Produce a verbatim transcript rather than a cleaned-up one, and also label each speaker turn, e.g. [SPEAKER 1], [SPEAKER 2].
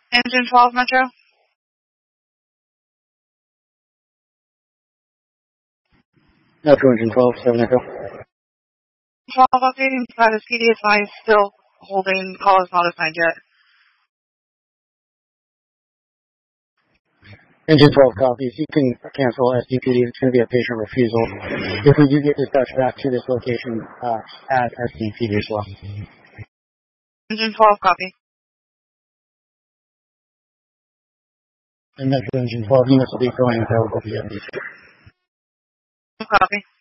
[SPEAKER 1] Engine twelve, Metro.
[SPEAKER 2] Metro Engine twelve, seven Echo.
[SPEAKER 1] twelve updating status. P D S I is still holding. Call is not assigned yet.
[SPEAKER 2] Engine twelve copies. You can cancel S D P D. It's going to be a patient refusal. If we do get dispatched back to this location, uh, add S D P D as well.
[SPEAKER 1] Engine twelve, copy.
[SPEAKER 2] And Metro Engine twelve units will be going available via.
[SPEAKER 1] Copy.